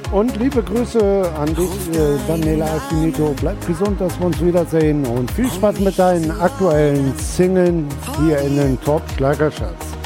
Und liebe Grüße an dich, Daniela Alfinito. Bleib gesund, dass wir uns wiedersehen. Und viel Spaß mit deinen aktuellen Singlen hier in den Top Schlagercharts.